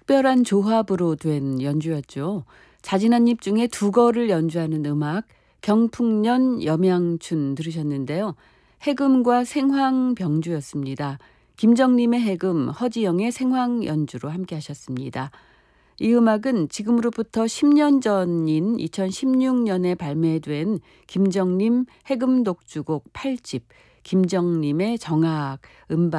특별한 조합으로 된 연주였죠. 자진 한입 중에 두거를 연주하는 음악 경풍년 염양춘 들으셨는데요. 해금과 생황병주였습니다. 김정림의 해금, 허지영의 생황 연주로 함께 하셨습니다. 이 음악은 지금으로부터 10년 전인 2016년에 발매된 김정림 해금 독주곡 8집 김정림의 정악 음반